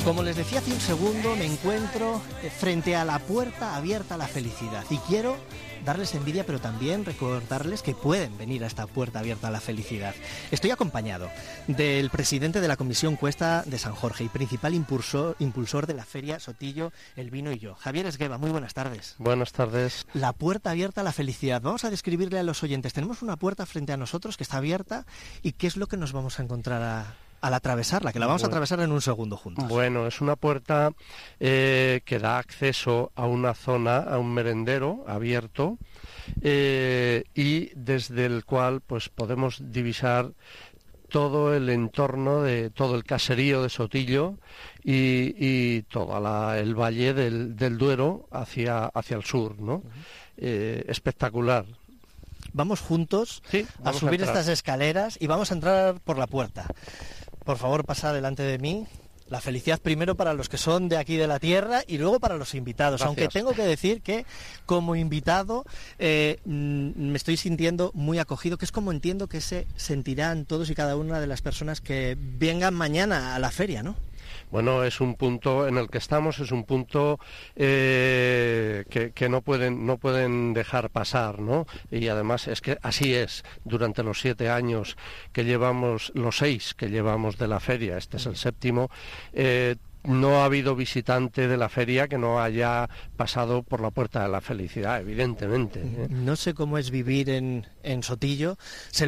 Como les decía hace un segundo, me encuentro frente a la puerta abierta a la felicidad y quiero darles envidia, pero también recordarles que pueden venir a esta puerta abierta a la felicidad. Estoy acompañado del presidente de la Comisión Cuesta de San Jorge y principal impulsor de la Feria Sotillo, El Vino y Yo. Javier Esgueva, muy buenas tardes. Buenas tardes. La puerta abierta a la felicidad. Vamos a describirle a los oyentes. Tenemos una puerta frente a nosotros que está abierta y ¿qué es lo que nos vamos a encontrar al atravesarla? Que la vamos a atravesar en un segundo juntos. Bueno, es una puerta que da acceso a una zona, a un merendero abierto y desde el cual pues podemos divisar todo el entorno de todo el caserío de Sotillo y todo el valle del Duero hacia el sur, ¿no? Espectacular. Vamos juntos a subir estas escaleras y vamos a entrar por la puerta. Por favor, pasa delante de mí. La felicidad primero para los que son de aquí de la tierra y luego para los invitados. Gracias. Aunque tengo que decir que como invitado me estoy sintiendo muy acogido, que es como entiendo que se sentirán todos y cada una de las personas que vengan mañana a la feria, ¿no? Bueno, es un punto en el que estamos, es un punto que no pueden dejar pasar, ¿no? Y además es que así es, durante los 7 años que llevamos, los 6 que llevamos de la feria, este es el 7º, no ha habido visitante de la feria que no haya pasado por la puerta de la felicidad, evidentemente. No sé cómo es vivir en Sotillo.